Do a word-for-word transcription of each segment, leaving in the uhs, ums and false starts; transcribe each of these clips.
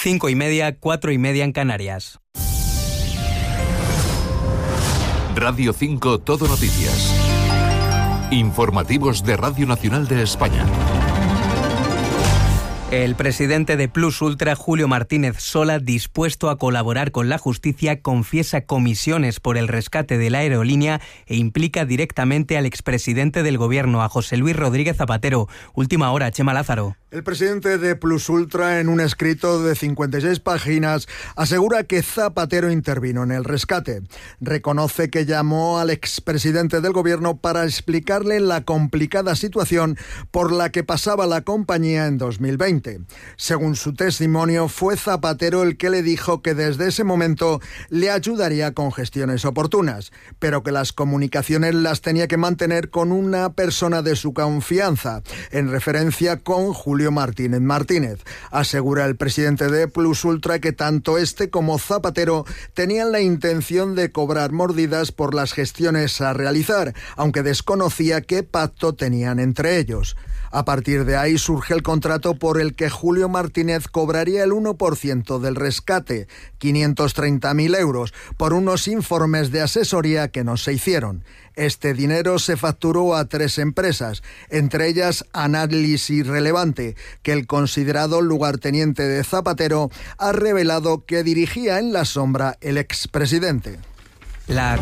Cinco y media, cuatro y media en Canarias. Radio cinco Todo Noticias. Informativos de Radio Nacional de España. El presidente de Plus Ultra, Julio Martínez Sola, dispuesto a colaborar con la justicia, confiesa comisiones por el rescate de la aerolínea e implica directamente al expresidente del gobierno, a José Luis Rodríguez Zapatero. Última hora, Chema Lázaro. El presidente de Plus Ultra, en un escrito de cincuenta y seis páginas, asegura que Zapatero intervino en el rescate. Reconoce que llamó al expresidente del gobierno para explicarle la complicada situación por la que pasaba la compañía en dos mil veinte. Según su testimonio, fue Zapatero el que le dijo que desde ese momento le ayudaría con gestiones oportunas, pero que las comunicaciones las tenía que mantener con una persona de su confianza, en referencia con Julio Martínez Martínez. Asegura el presidente de Plus Ultra que tanto este como Zapatero tenían la intención de cobrar mordidas por las gestiones a realizar, aunque desconocía qué pacto tenían entre ellos. A partir de ahí surge el contrato por el que Julio Martínez cobraría el uno por ciento del rescate, quinientos treinta mil euros, por unos informes de asesoría que no se hicieron. Este dinero se facturó a tres empresas, entre ellas Análisis Relevante, que el considerado lugarteniente de Zapatero ha revelado que dirigía en la sombra el expresidente. La...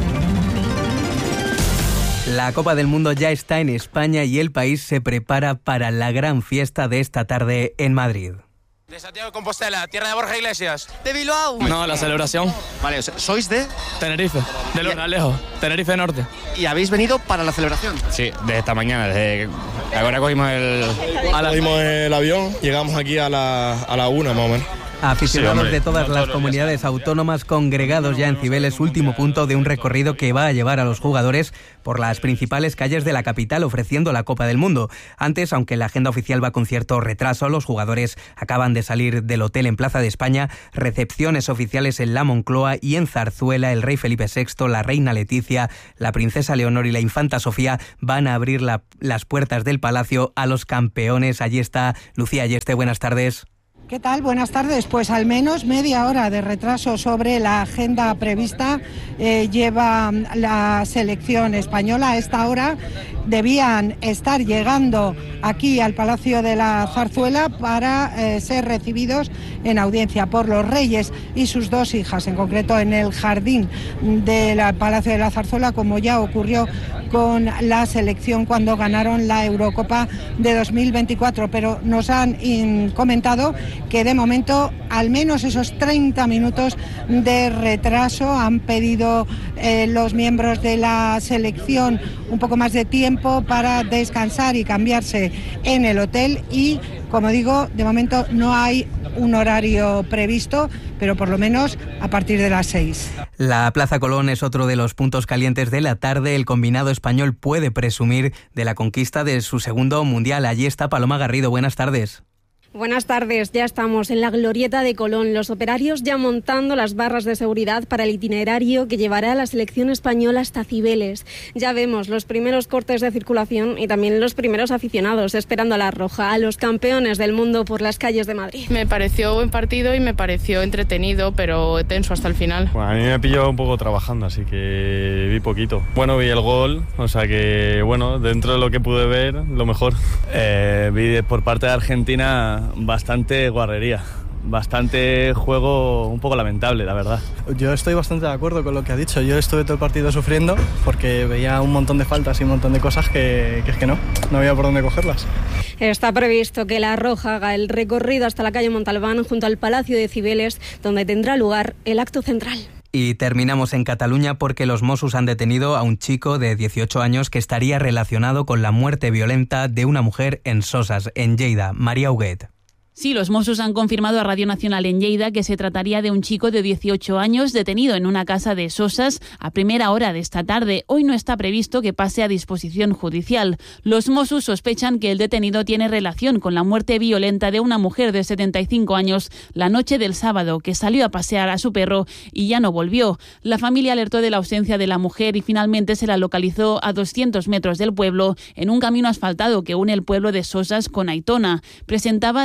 La Copa del Mundo ya está en España y el país se prepara para la gran fiesta de esta tarde en Madrid. De Santiago de Compostela, tierra de Borja Iglesias. ¿De Bilbao? No, la celebración. Vale, ¿sois de? Tenerife, de Loralejo, Tenerife Norte. ¿Y habéis venido para la celebración? Sí, desde esta mañana, desde ahora cogimos el... A la... Cogimos el avión, llegamos aquí a la, a la una más o menos. Aficionados sí, de todas no las todos comunidades autónomas congregados ya en Cibeles, último punto de un recorrido que va a llevar a los jugadores por las principales calles de la capital ofreciendo la Copa del Mundo. Antes, aunque la agenda oficial va con cierto retraso, los jugadores acaban de salir del hotel en Plaza de España, recepciones oficiales en la Moncloa y en Zarzuela. El rey Felipe sexto, la reina Leticia, la princesa Leonor y la infanta Sofía van a abrir la, las puertas del palacio a los campeones. Allí está Lucía Ayeste, buenas tardes. ¿Qué tal? Buenas tardes. Pues al menos media hora de retraso sobre la agenda prevista eh, lleva la selección española. A esta hora debían estar llegando aquí al Palacio de la Zarzuela para eh, ser recibidos en audiencia por los reyes y sus dos hijas, en concreto en el jardín del Palacio de la Zarzuela, como ya ocurrió con la selección cuando ganaron la Eurocopa de dos mil veinticuatro, pero nos han in, comentado que de momento al menos esos treinta minutos de retraso. Han pedido eh, los miembros de la selección un poco más de tiempo para descansar y cambiarse en el hotel y, como digo, de momento no hay un horario previsto, pero por lo menos a partir de las seis. La Plaza Colón es otro de los puntos calientes de la tarde. El combinado español puede presumir de la conquista de su segundo mundial. Allí está Paloma Garrido. Buenas tardes. Buenas tardes, ya estamos en la glorieta de Colón. Los operarios ya montando las barras de seguridad para el itinerario que llevará a la selección española hasta Cibeles. Ya vemos los primeros cortes de circulación y también los primeros aficionados esperando a la roja, a los campeones del mundo por las calles de Madrid. Me pareció buen partido y me pareció entretenido, pero tenso hasta el final. Bueno, a mí me pilló un poco trabajando, así que vi poquito. Bueno, vi el gol, o sea que, bueno, dentro de lo que pude ver, lo mejor. Eh, vi por parte de Argentina bastante guarrería, bastante juego un poco lamentable, la verdad. Yo estoy bastante de acuerdo con lo que ha dicho. Yo estuve todo el partido sufriendo porque veía un montón de faltas y un montón de cosas que, que es que no, no había por dónde cogerlas. Está previsto que la Roja haga el recorrido hasta la calle Montalbán junto al Palacio de Cibeles, donde tendrá lugar el acto central. Y terminamos en Cataluña porque los Mossos han detenido a un chico de dieciocho años que estaría relacionado con la muerte violenta de una mujer en Soses, en Lleida. María Huguet. Sí, los Mossos han confirmado a Radio Nacional en Lleida que se trataría de un chico de dieciocho años detenido en una casa de Soses a primera hora de esta tarde. Hoy no está previsto que pase a disposición judicial. Los Mossos sospechan que el detenido tiene relación con la muerte violenta de una mujer de setenta y cinco años la noche del sábado, que salió a pasear a su perro y ya no volvió. La familia alertó de la ausencia de la mujer y finalmente se la localizó a doscientos metros del pueblo en un camino asfaltado que une el pueblo de Soses con Aitona. Presentaba signos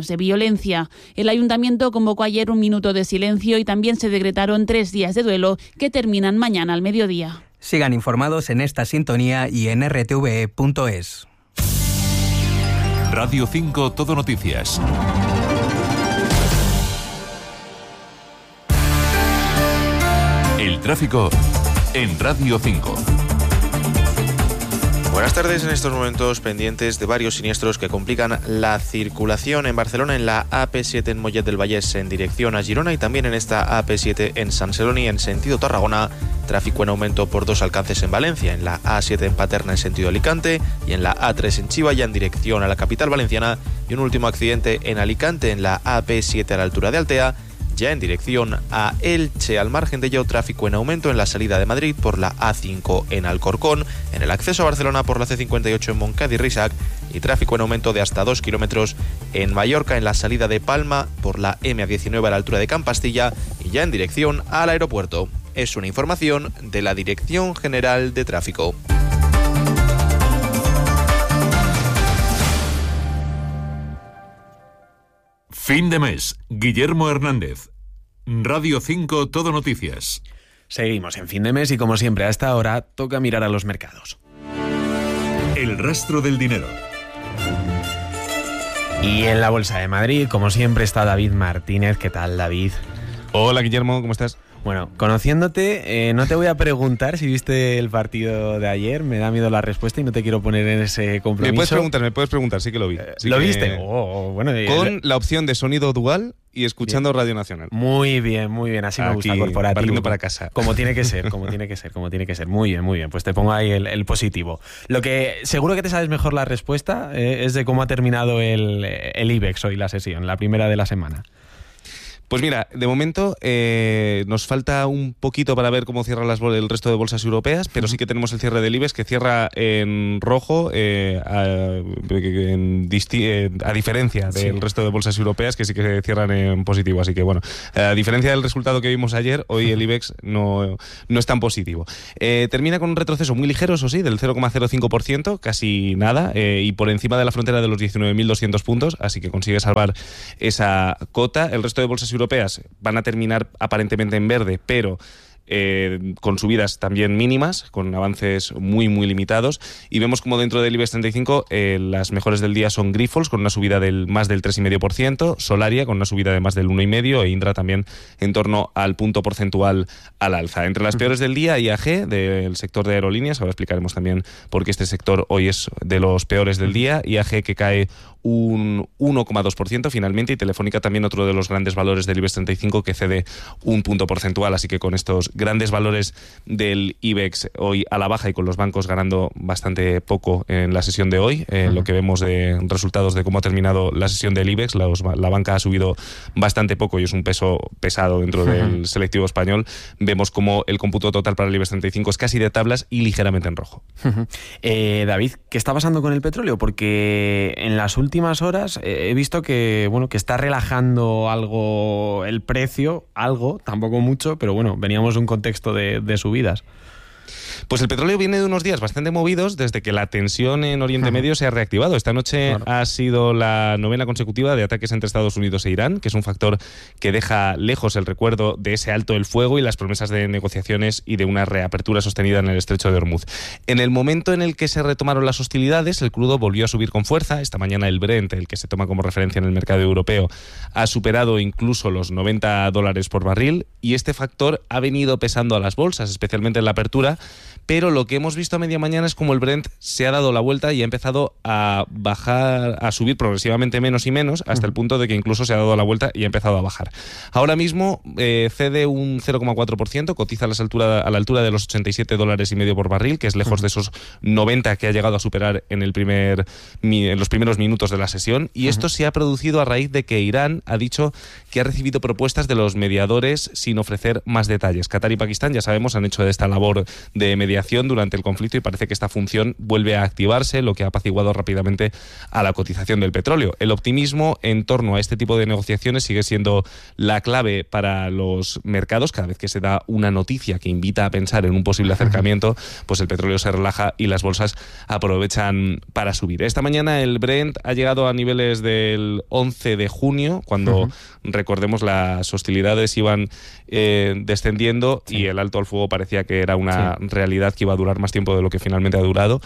hechos de violencia. El ayuntamiento convocó ayer un minuto de silencio y también se decretaron tres días de duelo que terminan mañana al mediodía. Sigan informados en esta sintonía y en r t v e punto es. Radio cinco Todo Noticias. El tráfico en Radio cinco. Buenas tardes. En estos momentos pendientes de varios siniestros que complican la circulación en Barcelona, en la A P siete en Mollet del Vallès en dirección a Girona y también en esta A P siete en Sant Celoni en sentido Tarragona. Tráfico en aumento por dos alcances en Valencia, en la A siete en Paterna en sentido Alicante y en la A tres en Chiva ya en dirección a la capital valenciana. Y un último accidente en Alicante en la A P siete a la altura de Altea, ya en dirección a Elche. Al margen de ello, tráfico en aumento en la salida de Madrid por la A cinco en Alcorcón, en el acceso a Barcelona por la C cincuenta y ocho en Montcada y Risac y tráfico en aumento de hasta dos kilómetros en Mallorca en la salida de Palma por la M A diecinueve a la altura de Campastilla y ya en dirección al aeropuerto. Es una información de la Dirección General de Tráfico. Fin de mes. Guillermo Hernández. Radio cinco Todo Noticias. Seguimos en fin de mes y como siempre a esta hora toca mirar a los mercados. El rastro del dinero. Y en la Bolsa de Madrid, como siempre, está David Martínez. ¿Qué tal, David? Hola, Guillermo, ¿cómo estás? Bueno, conociéndote, eh, no te voy a preguntar si viste el partido de ayer, me da miedo la respuesta y no te quiero poner en ese compromiso. Me puedes preguntar, me puedes preguntar, sí que lo vi. Sí ¿Lo que... viste? Oh, bueno, Con eh, la opción de sonido dual y escuchando bien. Radio Nacional. Muy bien, muy bien, así me Aquí, gusta, corporativo. barriendo para casa. Como tiene que ser, como tiene que ser, como tiene que ser. Muy bien, muy bien, pues te pongo ahí el, el positivo. Lo que seguro que te sabes mejor la respuesta eh, es de cómo ha terminado el, el IBEX hoy, la sesión, la primera de la semana. Pues mira, de momento eh, nos falta un poquito para ver cómo cierran las bol- el resto de bolsas europeas, pero sí que tenemos el cierre del IBEX que cierra en rojo, eh, a, en disti- eh, a diferencia del sí. resto de bolsas europeas que sí que cierran en positivo. Así que bueno, a diferencia del resultado que vimos ayer, hoy el IBEX no, no es tan positivo. Eh, termina con un retroceso muy ligero, eso sí, del cero coma cero cinco por ciento, casi nada, eh, y por encima de la frontera de los diecinueve mil doscientos puntos, así que consigue salvar esa cota. El resto de bolsas europeas van a terminar aparentemente en verde, pero Eh, con subidas también mínimas, con avances muy muy limitados, y vemos como dentro del IBEX treinta y cinco eh, las mejores del día son Grifols con una subida del más del tres coma cinco por ciento, Solaria con una subida de más del uno coma cinco por ciento e Indra también en torno al punto porcentual al alza. Entre las peores del día, I A G del sector de aerolíneas, ahora explicaremos también por qué este sector hoy es de los peores del día, I A G que cae un uno coma dos por ciento finalmente, y Telefónica también otro de los grandes valores del IBEX treinta y cinco que cede un punto porcentual, así que con estos grandes valores del IBEX hoy a la baja y con los bancos ganando bastante poco en la sesión de hoy, eh, uh-huh. lo que vemos de resultados de cómo ha terminado la sesión del IBEX, la, la banca ha subido bastante poco y es un peso pesado dentro uh-huh. del selectivo español. Vemos como el cómputo total para el IBEX treinta y cinco es casi de tablas y ligeramente en rojo. Uh-huh. Eh, David, ¿qué está pasando con el petróleo? Porque en las últimas horas eh, he visto que, bueno, que está relajando algo el precio, algo, tampoco mucho, pero bueno, veníamos de un contexto De, de subidas. Pues el petróleo viene de unos días bastante movidos desde que la tensión en Oriente Medio se ha reactivado. Esta noche claro. ha sido la novena consecutiva de ataques entre Estados Unidos e Irán, que es un factor que deja lejos el recuerdo de ese alto el fuego y las promesas de negociaciones y de una reapertura sostenida en el estrecho de Hormuz. En el momento en el que se retomaron las hostilidades, el crudo volvió a subir con fuerza. Esta mañana el Brent, el que se toma como referencia en el mercado europeo, ha superado incluso los noventa dólares por barril, y este factor ha venido pesando a las bolsas, especialmente en la apertura, pero lo que hemos visto a media mañana es como el Brent se ha dado la vuelta y ha empezado a bajar, a subir progresivamente menos y menos, hasta el punto de que incluso se ha dado la vuelta y ha empezado a bajar. Ahora mismo eh, cede un cero coma cuatro por ciento, cotiza a, las altura, a la altura de los ochenta y siete dólares y medio por barril, que es lejos de esos noventa que ha llegado a superar en, el primer, en los primeros minutos de la sesión, y esto se ha producido a raíz de que Irán ha dicho que ha recibido propuestas de los mediadores sin ofrecer más detalles. Qatar y Pakistán, ya sabemos, han hecho esta labor de mediación mediación durante el conflicto y parece que esta función vuelve a activarse, lo que ha apaciguado rápidamente a la cotización del petróleo. El optimismo en torno a este tipo de negociaciones sigue siendo la clave para los mercados. Cada vez que se da una noticia que invita a pensar en un posible acercamiento, pues el petróleo se relaja y las bolsas aprovechan para subir. Esta mañana el Brent ha llegado a niveles del once de junio, cuando, uh-huh. recordemos, las hostilidades iban eh, descendiendo sí. y el alto al fuego parecía que era una sí. realidad que iba a durar más tiempo de lo que finalmente ha durado.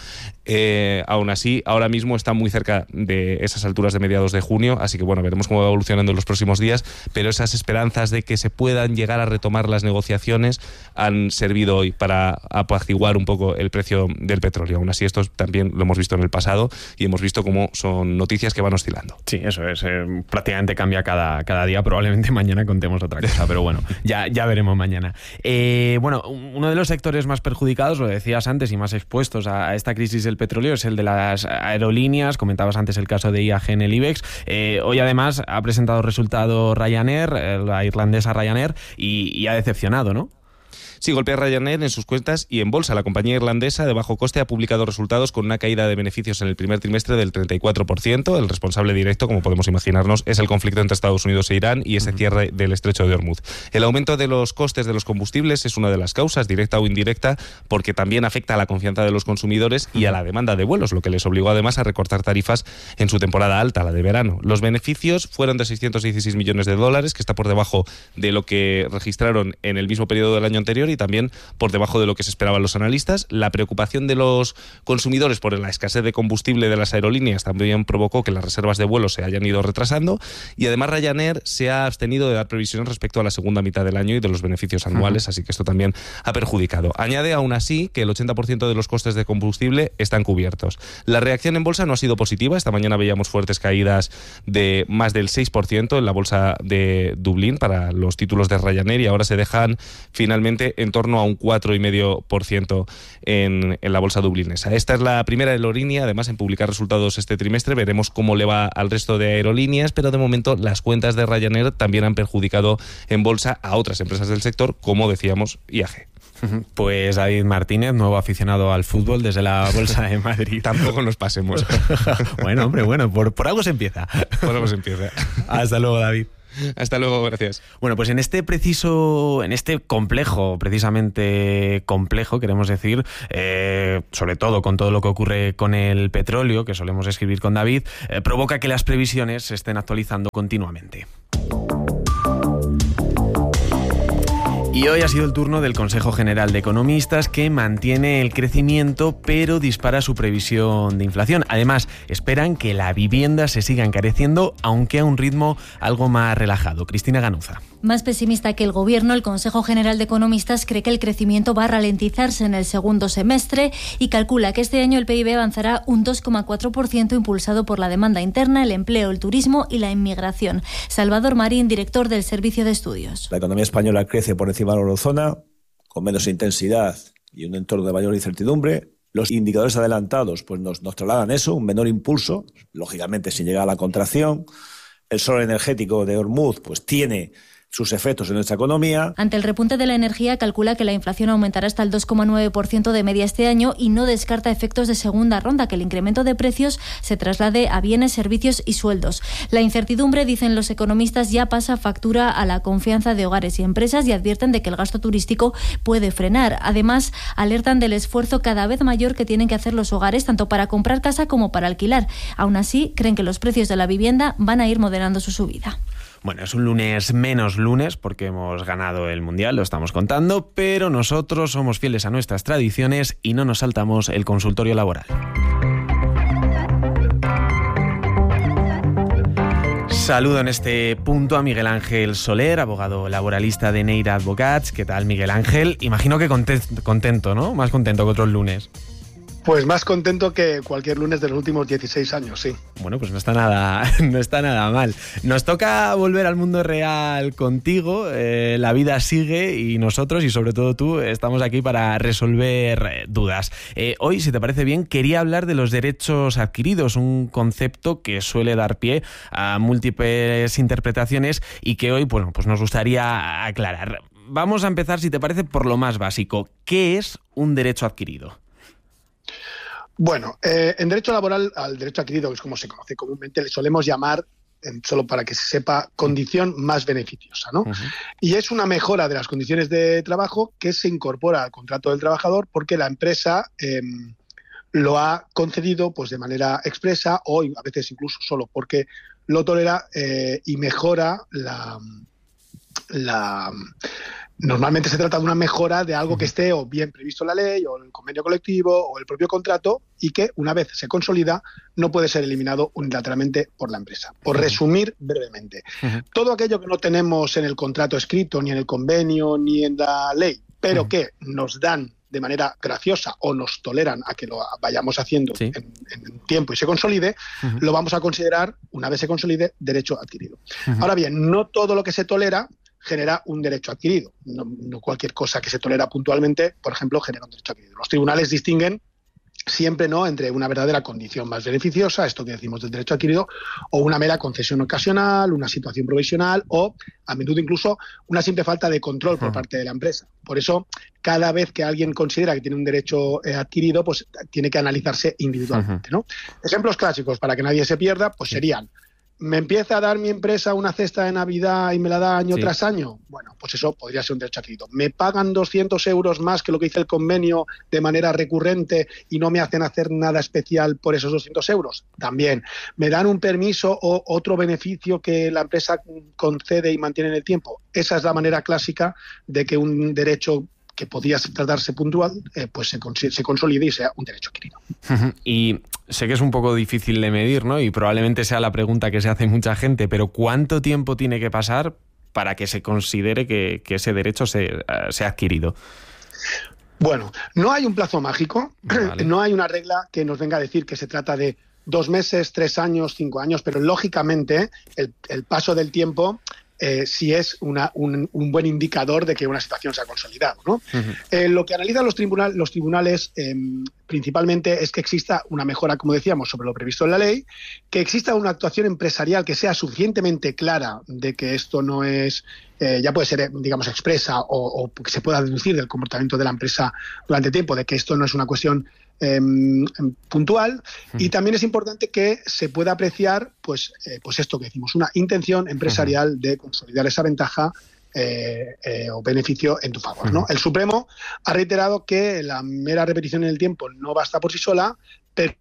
Eh, aún así, ahora mismo está muy cerca de esas alturas de mediados de junio, así que bueno, veremos cómo va evolucionando en los próximos días, pero esas esperanzas de que se puedan llegar a retomar las negociaciones han servido hoy para apaciguar un poco el precio del petróleo. Aún así, esto también lo hemos visto en el pasado y hemos visto cómo son noticias que van oscilando. Sí, eso es. Eh, prácticamente cambia cada, cada día. Probablemente mañana contemos otra cosa, pero bueno, ya, ya veremos mañana. Eh, bueno, uno de los sectores más perjudicados, lo decías antes, y más expuestos a, a esta crisis del petróleo es el de las aerolíneas. Comentabas antes el caso de I A G en el IBEX. Eh, hoy además ha presentado resultado Ryanair, eh, la irlandesa Ryanair, y, y ha decepcionado, ¿no? Sí, golpea Ryanair en sus cuentas y en bolsa. La compañía irlandesa de bajo coste ha publicado resultados con una caída de beneficios en el primer trimestre del treinta y cuatro por ciento. El responsable directo, como podemos imaginarnos, es el conflicto entre Estados Unidos e Irán y ese cierre del estrecho de Hormuz. El aumento de los costes de los combustibles es una de las causas, directa o indirecta, porque también afecta a la confianza de los consumidores y a la demanda de vuelos, lo que les obligó además a recortar tarifas en su temporada alta, la de verano. Los beneficios fueron de seiscientos dieciséis millones de dólares, que está por debajo de lo que registraron en el mismo periodo del año anterior y también por debajo de lo que se esperaban los analistas. La preocupación de los consumidores por la escasez de combustible de las aerolíneas también provocó que las reservas de vuelos se hayan ido retrasando y además Ryanair se ha abstenido de dar previsiones respecto a la segunda mitad del año y de los beneficios anuales, uh-huh. así que esto también ha perjudicado. Añade aún así que el ochenta por ciento de los costes de combustible están cubiertos. La reacción en bolsa no ha sido positiva. Esta mañana veíamos fuertes caídas de más del seis por ciento en la bolsa de Dublín para los títulos de Ryanair y ahora se dejan finalmente en torno a un cuatro coma cinco por ciento en, en la bolsa dublinesa. Esta es la primera aerolínea, además, en publicar resultados este trimestre. Veremos cómo le va al resto de aerolíneas, pero de momento las cuentas de Ryanair también han perjudicado en bolsa a otras empresas del sector, como decíamos, I A G. Pues David Martínez, nuevo aficionado al fútbol desde la Bolsa de Madrid. Tampoco nos pasemos. Bueno, hombre, bueno, por, por algo se empieza. Por algo se empieza. Hasta luego, David. Hasta luego, gracias. Bueno, pues en este preciso, en este complejo, precisamente complejo, queremos decir, eh, sobre todo con todo lo que ocurre con el petróleo, que solemos escribir con David, eh, provoca que las previsiones se estén actualizando continuamente. Y hoy ha sido el turno del Consejo General de Economistas, que mantiene el crecimiento pero dispara su previsión de inflación. Además, esperan que la vivienda se siga encareciendo, aunque a un ritmo algo más relajado. Cristina Ganuza. Más pesimista que el Gobierno, el Consejo General de Economistas cree que el crecimiento va a ralentizarse en el segundo semestre y calcula que este año el P I B avanzará un dos coma cuatro por ciento impulsado por la demanda interna, el empleo, el turismo y la inmigración. Salvador Marín, director del Servicio de Estudios. La economía española crece por encima de la eurozona, con menos intensidad y un entorno de mayor incertidumbre. Los indicadores adelantados pues nos, nos trasladan eso, un menor impulso, lógicamente sin llegar a la contracción. El sol energético de Hormuz pues tiene sus efectos en nuestra economía. Ante el repunte de la energía, calcula que la inflación aumentará hasta el dos coma nueve por ciento de media este año y no descarta efectos de segunda ronda, que el incremento de precios se traslade a bienes, servicios y sueldos. La incertidumbre, dicen los economistas, ya pasa factura a la confianza de hogares y empresas y advierten de que el gasto turístico puede frenar. Además, alertan del esfuerzo cada vez mayor que tienen que hacer los hogares, tanto para comprar casa como para alquilar. Aún así, creen que los precios de la vivienda van a ir moderando su subida. Bueno, es un lunes menos lunes porque hemos ganado el Mundial, lo estamos contando, pero nosotros somos fieles a nuestras tradiciones y no nos saltamos el consultorio laboral. Saludo en este punto a Miguel Ángel Soler, abogado laboralista de Neira Advocats. ¿Qué tal, Miguel Ángel? Imagino que contento, contento, ¿no? Más contento que otros lunes. Pues más contento que cualquier lunes de los últimos dieciséis años, sí. Bueno, pues no está nada, no está nada mal. Nos toca volver al mundo real contigo. Eh, la vida sigue y nosotros, y sobre todo tú, estamos aquí para resolver dudas. Eh, hoy, si te parece bien, quería hablar de los derechos adquiridos, un concepto que suele dar pie a múltiples interpretaciones y que hoy, bueno, pues nos gustaría aclarar. vamos a empezar, si te parece, por lo más básico. ¿Qué es un derecho adquirido? Bueno, eh, en derecho laboral, al derecho adquirido, que es como se conoce comúnmente, le solemos llamar, en, solo para que se sepa, condición más beneficiosa, ¿no? Uh-huh. Y es una mejora de las condiciones de trabajo que se incorpora al contrato del trabajador porque la empresa eh, lo ha concedido pues de manera expresa o a veces incluso solo porque lo tolera eh, y mejora la... la Normalmente se trata de una mejora de algo que esté o bien previsto en la ley o en el convenio colectivo o el propio contrato y que una vez se consolida no puede ser eliminado unilateralmente por la empresa. Por resumir brevemente, uh-huh. todo aquello que no tenemos en el contrato escrito, ni en el convenio, ni en la ley, pero uh-huh. que nos dan de manera graciosa o nos toleran a que lo vayamos haciendo sí. en, en tiempo y se consolide, uh-huh. lo vamos a considerar, una vez se consolide, derecho adquirido. Uh-huh. Ahora bien, no todo lo que se tolera genera un derecho adquirido. No, no cualquier cosa que se tolera puntualmente, por ejemplo, genera un derecho adquirido. Los tribunales distinguen siempre no entre una verdadera condición más beneficiosa, esto que decimos del derecho adquirido, o una mera concesión ocasional, una situación provisional o, a menudo incluso, una simple falta de control por parte de la empresa. Por eso, cada vez que alguien considera que tiene un derecho eh, adquirido, pues tiene que analizarse individualmente, ¿no? Ejemplos clásicos, para que nadie se pierda, pues serían: ¿me empieza a dar mi empresa una cesta de Navidad y me la da año sí. tras año? Bueno, pues eso podría ser un derecho adquirido. ¿Me pagan doscientos euros más que lo que dice el convenio de manera recurrente y no me hacen hacer nada especial por esos doscientos euros? También. ¿Me dan un permiso o otro beneficio que la empresa concede y mantiene en el tiempo? Esa es la manera clásica de que un derecho que podía tratarse puntual, eh, pues se, se consolide y sea un derecho adquirido. Y sé que es un poco difícil de medir, ¿no? Y probablemente sea la pregunta que se hace mucha gente, pero ¿cuánto tiempo tiene que pasar para que se considere que, que ese derecho se, uh, se ha adquirido? Bueno, no hay un plazo mágico, vale. no hay una regla que nos venga a decir que se trata de dos meses, tres años, cinco años, pero lógicamente el, el paso del tiempo Eh, si es una, un, un buen indicador de que una situación se ha consolidado, ¿no? Uh-huh. Eh, lo que analizan los, tribunal, los tribunales eh, principalmente es que exista una mejora, como decíamos, sobre lo previsto en la ley, que exista una actuación empresarial que sea suficientemente clara de que esto no es, eh, ya puede ser, digamos, expresa o, o que se pueda deducir del comportamiento de la empresa durante tiempo, de que esto no es una cuestión Eh, puntual, y también es importante que se pueda apreciar pues, eh, pues esto que decimos, una intención empresarial de consolidar esa ventaja eh, eh, o beneficio en tu favor, ¿no? El Supremo ha reiterado que la mera repetición en el tiempo no basta por sí sola, pero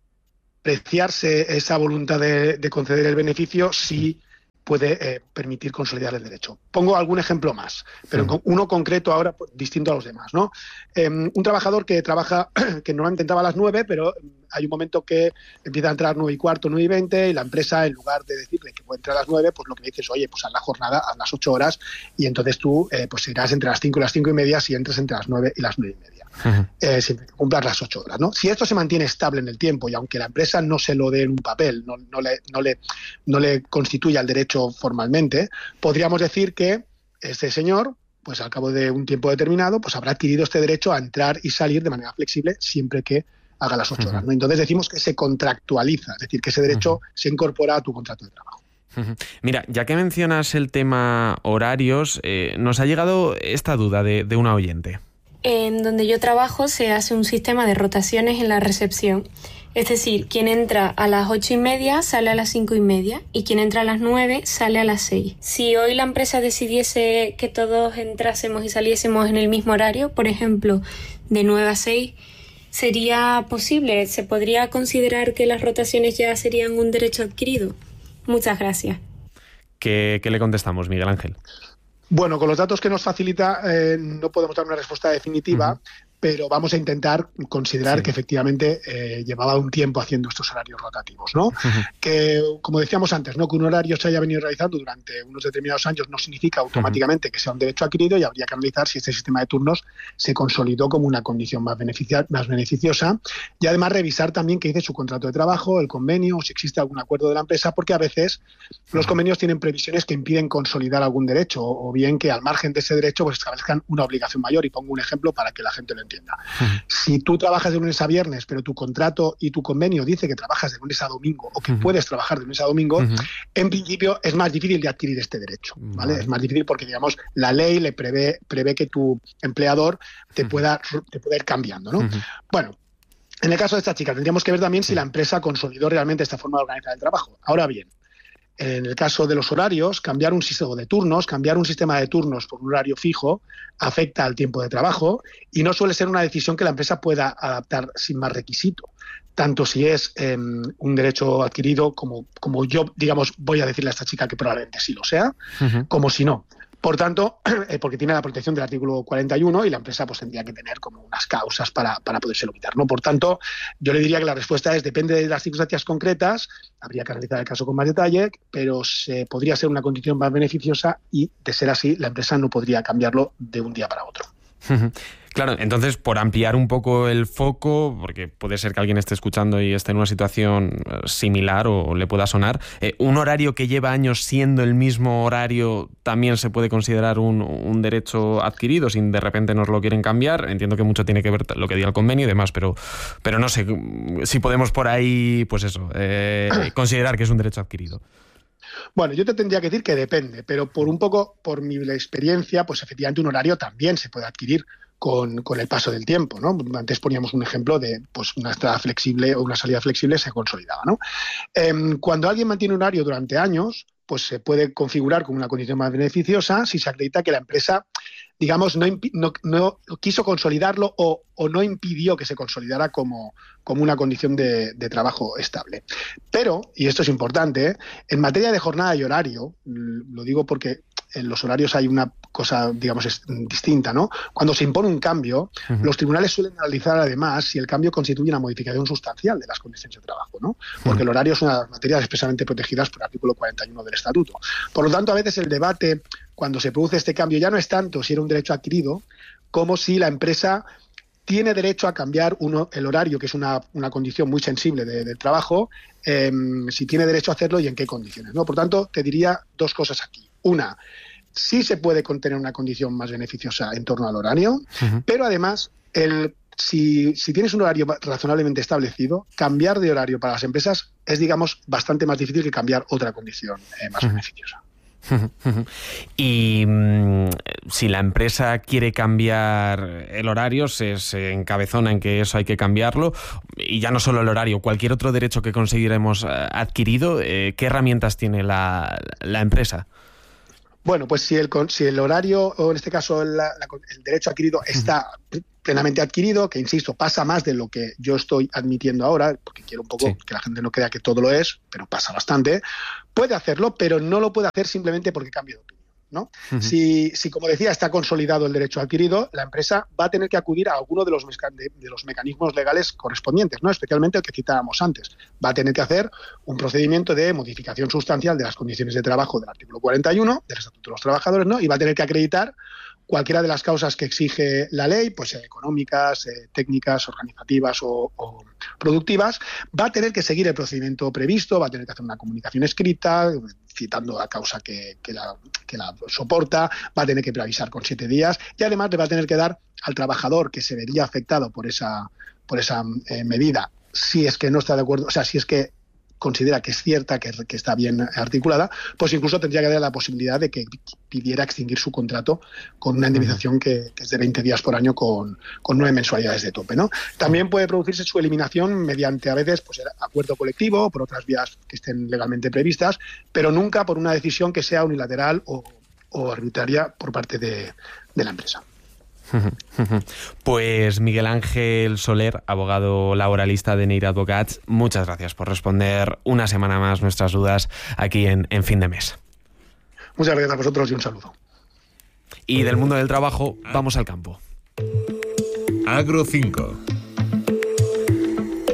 apreciarse esa voluntad de, de conceder el beneficio sí puede eh, permitir consolidar el derecho. Pongo algún ejemplo más, pero sí. uno concreto ahora distinto a los demás, ¿no? Eh, un trabajador que trabaja, que normalmente entraba a las nueve, pero hay un momento que empieza a entrar nueve y cuarto, nueve y veinte, y la empresa, en lugar de decirle que puede entrar a las nueve, pues lo que le dices, oye, pues haz la jornada, haz las ocho horas, y entonces tú eh, pues irás entre las cinco y las cinco y media si entras entre las nueve y las nueve y media. Uh-huh. Eh, siempre que cumplas las ocho horas, ¿no? Si esto se mantiene estable en el tiempo y aunque la empresa no se lo dé en un papel, no, no, le, no, le, no le constituya el derecho formalmente, podríamos decir que este señor, pues al cabo de un tiempo determinado, pues habrá adquirido este derecho a entrar y salir de manera flexible siempre que haga las ocho uh-huh. horas, ¿no? Entonces decimos que se contractualiza, es decir, que ese derecho uh-huh. se incorpora a tu contrato de trabajo. Mira, ya que mencionas el tema horarios, eh, nos ha llegado esta duda de, de una oyente. En donde yo trabajo se hace un sistema de rotaciones en la recepción. Es decir, quien entra a las ocho y media sale a las cinco y media y quien entra a las nueve sale a las seis. Si hoy la empresa decidiese que todos entrásemos y saliésemos en el mismo horario, por ejemplo, de nueve a seis, ¿sería posible? ¿Se podría considerar que las rotaciones ya serían un derecho adquirido? Muchas gracias. ¿Qué, qué le contestamos, Miguel Ángel? Bueno, con los datos que nos facilita eh, no podemos dar una respuesta definitiva, uh-huh. pero vamos a intentar considerar sí. que efectivamente eh, llevaba un tiempo haciendo estos horarios rotativos, ¿no? Uh-huh. Que, como decíamos antes, ¿no? Que un horario se haya venido realizando durante unos determinados años no significa automáticamente uh-huh. que sea un derecho adquirido, y habría que analizar si este sistema de turnos se consolidó como una condición más, beneficia- más beneficiosa, y además revisar también qué dice su contrato de trabajo, el convenio, o si existe algún acuerdo de la empresa, porque a veces uh-huh. los convenios tienen previsiones que impiden consolidar algún derecho, o bien que al margen de ese derecho pues establezcan una obligación mayor, y pongo un ejemplo para que la gente lo entienda. entienda. Uh-huh. Si tú trabajas de lunes a viernes, pero tu contrato y tu convenio dice que trabajas de lunes a domingo o que uh-huh. puedes trabajar de lunes a domingo, uh-huh. en principio es más difícil de adquirir este derecho, ¿vale? Uh-huh. Es más difícil porque, digamos, la ley le prevé, prevé que tu empleador te, uh-huh. pueda, te pueda ir cambiando, ¿no? Uh-huh. Bueno, en el caso de esta chica tendríamos que ver también si la empresa consolidó realmente esta forma de organizar el trabajo. Ahora bien, en el caso de los horarios, cambiar un sistema de turnos, cambiar un sistema de turnos por un horario fijo afecta al tiempo de trabajo y no suele ser una decisión que la empresa pueda adaptar sin más requisito, tanto si es eh, un derecho adquirido como, como yo, digamos, voy a decirle a esta chica que probablemente sí lo sea, uh-huh. como si no. Por tanto, eh, porque tiene la protección del artículo cuarenta y uno y la empresa pues tendría que tener como unas causas para, para podérselo quitar, ¿no? Por tanto, yo le diría que la respuesta es depende de las circunstancias concretas, habría que analizar el caso con más detalle, pero se, podría ser una condición más beneficiosa y, de ser así, la empresa no podría cambiarlo de un día para otro. Claro, entonces, por ampliar un poco el foco, porque puede ser que alguien esté escuchando y esté en una situación similar o le pueda sonar, eh, ¿un horario que lleva años siendo el mismo horario también se puede considerar un, un derecho adquirido si de repente nos lo quieren cambiar? Entiendo que mucho tiene que ver lo que diga el convenio y demás, pero, pero no sé si podemos por ahí, pues eso, eh, considerar que es un derecho adquirido. Bueno, yo te tendría que decir que depende, pero por un poco, por mi experiencia, pues efectivamente un horario también se puede adquirir con, con el paso del tiempo, ¿no? Antes poníamos un ejemplo de pues una entrada flexible o una salida flexible se consolidaba, ¿no? Eh, cuando alguien mantiene un horario durante años, pues se puede configurar como una condición más beneficiosa si se acredita que la empresa, digamos, no, no, no quiso consolidarlo o, o no impidió que se consolidara como, como una condición de, de trabajo estable. Pero, y esto es importante, ¿eh? En materia de jornada y horario, lo digo porque en los horarios hay una cosa, digamos, es distinta, ¿no? Cuando se impone un cambio, uh-huh. los tribunales suelen analizar además si el cambio constituye una modificación sustancial de las condiciones de trabajo, ¿no? Porque uh-huh. el horario es una de las materias expresamente protegidas por el artículo cuarenta y uno del Estatuto. Por lo tanto, a veces el debate, cuando se produce este cambio, ya no es tanto si era un derecho adquirido, como si la empresa tiene derecho a cambiar uno, el horario, que es una, una condición muy sensible de, del trabajo, eh, si tiene derecho a hacerlo y en qué condiciones, ¿no? Por tanto, te diría dos cosas aquí. Una, sí se puede contener una condición más beneficiosa en torno al horario, uh-huh. pero además, el, si, si tienes un horario razonablemente establecido, cambiar de horario para las empresas es, digamos, bastante más difícil que cambiar otra condición eh, más uh-huh. beneficiosa. Y mmm, si la empresa quiere cambiar el horario, se, se encabezona en que eso hay que cambiarlo, y ya no solo el horario, cualquier otro derecho que conseguiremos adquirido, eh, ¿qué herramientas tiene la, la empresa? Bueno, pues si el, si el horario, o en este caso la, la, el derecho adquirido está plenamente adquirido, que insisto, pasa más de lo que yo estoy admitiendo ahora, porque quiero un poco sí. que la gente no crea que todo lo es, pero pasa bastante, puede hacerlo, pero no lo puede hacer simplemente porque cambie de opinión, ¿no? Uh-huh. Si, si, como decía, está consolidado el derecho adquirido, la empresa va a tener que acudir a alguno de los, meca- de, de los mecanismos legales correspondientes, ¿no? Especialmente el que citábamos antes. Va a tener que hacer un procedimiento de modificación sustancial de las condiciones de trabajo del artículo cuarenta y uno del Estatuto de los Trabajadores, ¿no? Y va a tener que acreditar cualquiera de las causas que exige la ley, pues eh, económicas, eh, técnicas, organizativas o, o productivas, va a tener que seguir el procedimiento previsto, va a tener que hacer una comunicación escrita, citando la causa que, que, la, que la soporta, va a tener que preavisar con siete días y además le va a tener que dar al trabajador que se vería afectado por esa, por esa eh, medida, si es que no está de acuerdo, o sea, si es que considera que es cierta, que, que está bien articulada, pues incluso tendría que dar la posibilidad de que pidiera extinguir su contrato con una indemnización que, que es de veinte días por año con, con nueve mensualidades de tope, ¿no? También puede producirse su eliminación mediante, a veces, pues acuerdo colectivo, por otras vías que estén legalmente previstas, pero nunca por una decisión que sea unilateral o, o arbitraria por parte de, de la empresa. Pues Miguel Ángel Soler, abogado laboralista de Neira Advocats, muchas gracias por responder una semana más nuestras dudas aquí en, en Fin de Mes. Muchas gracias a vosotros y un saludo. Y del mundo del trabajo, vamos al campo. Agro cinco.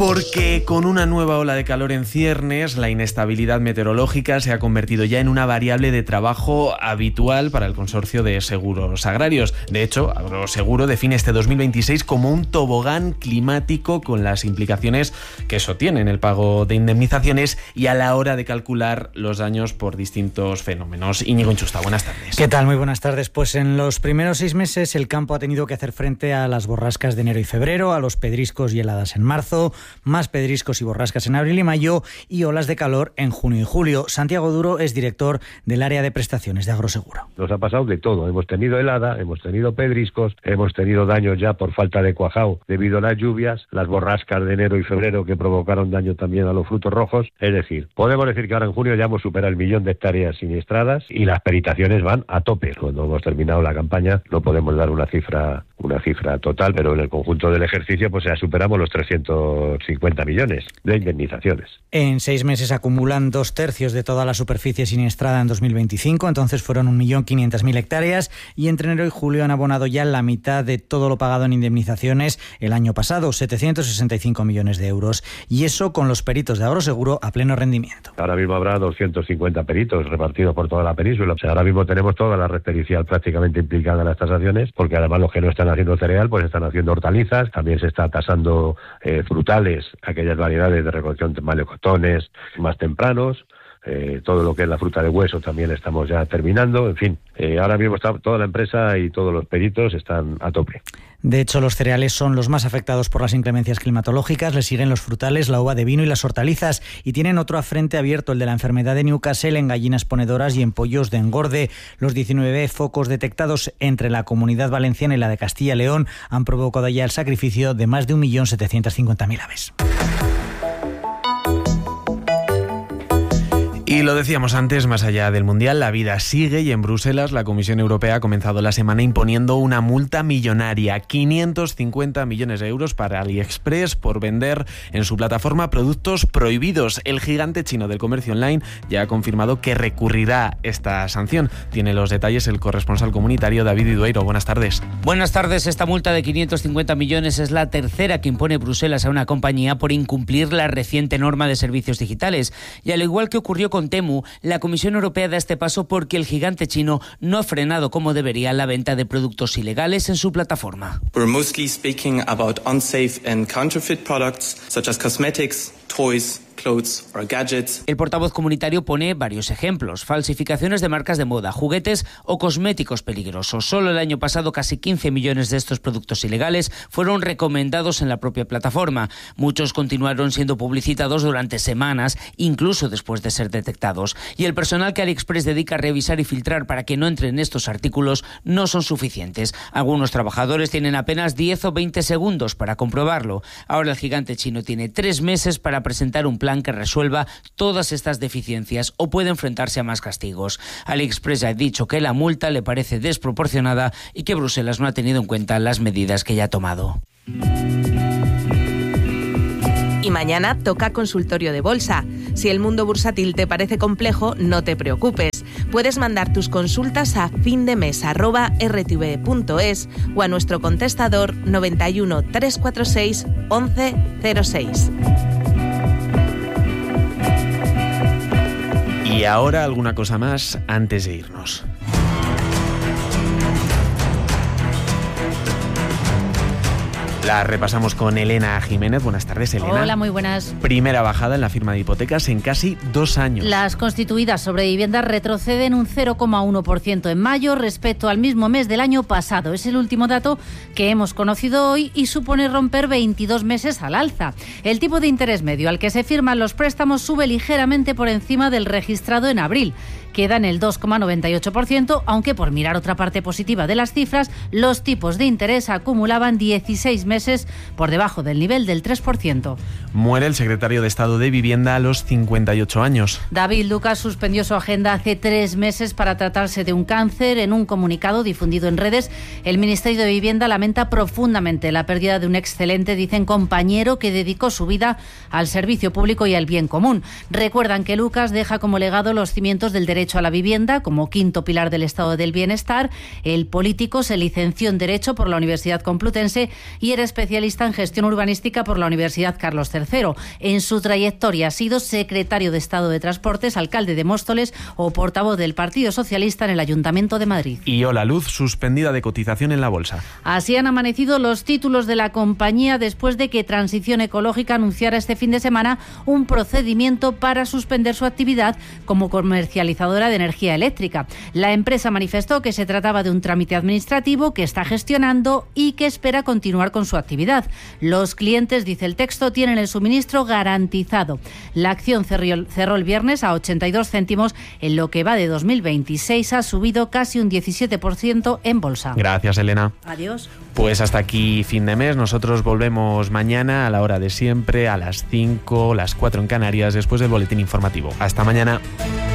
Porque con una nueva ola de calor en ciernes, la inestabilidad meteorológica se ha convertido ya en una variable de trabajo habitual para el Consorcio de Seguros Agrarios. De hecho, Agroseguro define este dos mil veintiséis como un tobogán climático, con las implicaciones que eso tiene en el pago de indemnizaciones y a la hora de calcular los daños por distintos fenómenos. Íñigo Inchusta, buenas tardes. ¿Qué tal? Muy buenas tardes. Pues en los primeros seis meses el campo ha tenido que hacer frente a las borrascas de enero y febrero, a los pedriscos y heladas en marzo, más pedriscos y borrascas en abril y mayo y olas de calor en junio y julio. Santiago Duro es director del área de prestaciones de Agroseguro. Nos ha pasado de todo. Hemos tenido helada, hemos tenido pedriscos, hemos tenido daños ya por falta de cuajado debido a las lluvias, las borrascas de enero y febrero que provocaron daño también a los frutos rojos. Es decir, podemos decir que ahora en junio ya hemos superado el millón de hectáreas siniestradas y las peritaciones van a tope. Cuando hemos terminado la campaña no podemos dar una cifra una cifra total, pero en el conjunto del ejercicio pues ya superamos los trescientos cincuenta millones de indemnizaciones. En seis meses acumulan dos tercios de toda la superficie siniestrada en dos mil veinticinco, entonces fueron un millón quinientas mil hectáreas y entre enero y julio han abonado ya la mitad de todo lo pagado en indemnizaciones el año pasado, setecientos sesenta y cinco millones de euros. Y eso con los peritos de Agroseguro a pleno rendimiento. Ahora mismo habrá doscientos cincuenta peritos repartidos por toda la península. O sea, ahora mismo tenemos toda la red pericial prácticamente implicada en las tasaciones, porque además los que no están haciendo cereal, pues están haciendo hortalizas, también se está tasando eh, frutales, aquellas variedades de recolección de melocotones más tempranos, eh, todo lo que es la fruta de hueso también estamos ya terminando, en fin, eh, ahora mismo está toda la empresa y todos los peritos están a tope. De hecho, los cereales son los más afectados por las inclemencias climatológicas, le siguen los frutales, la uva de vino y las hortalizas, y tienen otro frente abierto, el de la enfermedad de Newcastle en gallinas ponedoras y en pollos de engorde. Los diecinueve focos detectados entre la Comunidad Valenciana y la de Castilla y León han provocado ya el sacrificio de más de un millón setecientos cincuenta mil aves. Y lo decíamos antes, más allá del Mundial, la vida sigue y en Bruselas la Comisión Europea ha comenzado la semana imponiendo una multa millonaria, quinientos cincuenta millones de euros para AliExpress por vender en su plataforma productos prohibidos. El gigante chino del comercio online ya ha confirmado que recurrirá esta sanción. Tiene los detalles el corresponsal comunitario David Idueiro. Buenas tardes. Buenas tardes. Esta multa de quinientos cincuenta millones es la tercera que impone Bruselas a una compañía por incumplir la reciente norma de servicios digitales. Y al igual que ocurrió con Temu, la Comisión Europea da este paso porque el gigante chino no ha frenado como debería la venta de productos ilegales en su plataforma. We're mostly speaking about unsafe and counterfeit products such as cosmetics, toys, clothes or gadgets. El portavoz comunitario pone varios ejemplos: falsificaciones de marcas de moda, juguetes o cosméticos peligrosos. Solo el año pasado casi quince millones de estos productos ilegales fueron recomendados en la propia plataforma. Muchos continuaron siendo publicitados durante semanas, incluso después de ser detectados. Y el personal que AliExpress dedica a revisar y filtrar para que no entren estos artículos no son suficientes. Algunos trabajadores tienen apenas diez o veinte segundos para comprobarlo. Ahora el gigante chino tiene tres meses para presentar un plan que resuelva todas estas deficiencias o puede enfrentarse a más castigos. AliExpress ha dicho que la multa le parece desproporcionada y que Bruselas no ha tenido en cuenta las medidas que ya ha tomado. Y mañana toca consultorio de bolsa. Si el mundo bursátil te parece complejo, no te preocupes. Puedes mandar tus consultas a findemes arroba r t v punto es o a nuestro contestador noventa y uno, trescientos cuarenta y seis, once cero seis. Y ahora alguna cosa más antes de irnos. La repasamos con Elena Jiménez. Buenas tardes, Elena. Hola, muy buenas. Primera bajada en la firma de hipotecas en casi dos años. Las constituidas sobre viviendas retroceden un cero coma uno por ciento en mayo respecto al mismo mes del año pasado. Es el último dato que hemos conocido hoy y supone romper veintidós meses al alza. El tipo de interés medio al que se firman los préstamos sube ligeramente por encima del registrado en abril. Queda en el dos coma noventa y ocho por ciento, aunque por mirar otra parte positiva de las cifras, los tipos de interés acumulaban dieciséis meses por debajo del nivel del tres por ciento. Muere el secretario de Estado de Vivienda a los cincuenta y ocho años. David Lucas suspendió su agenda hace tres meses para tratarse de un cáncer. En un comunicado difundido en redes, el Ministerio de Vivienda lamenta profundamente la pérdida de un excelente, dicen, compañero que dedicó su vida al servicio público y al bien común. Recuerdan que Lucas deja como legado los cimientos del derecho derecho a la vivienda como quinto pilar del estado del bienestar. El político se licenció en Derecho por la Universidad Complutense y era especialista en gestión urbanística por la Universidad Carlos tercero. En su trayectoria ha sido secretario de Estado de Transportes, alcalde de Móstoles o portavoz del Partido Socialista en el Ayuntamiento de Madrid. Y Hola Luz, suspendida de cotización en la bolsa. Así han amanecido los títulos de la compañía después de que Transición Ecológica anunciara este fin de semana un procedimiento para suspender su actividad como comercializadora de energía eléctrica. La empresa manifestó que se trataba de un trámite administrativo que está gestionando y que espera continuar con su actividad. Los clientes, dice el texto, tienen el suministro garantizado. La acción cerró el viernes a ochenta y dos céntimos. En lo que va de dos mil veintiséis ha subido casi un diecisiete por ciento en bolsa. Gracias, Elena. Adiós. Pues hasta aquí fin de mes. Nosotros volvemos mañana a la hora de siempre, a las cinco, las cuatro en Canarias, después del boletín informativo. Hasta mañana.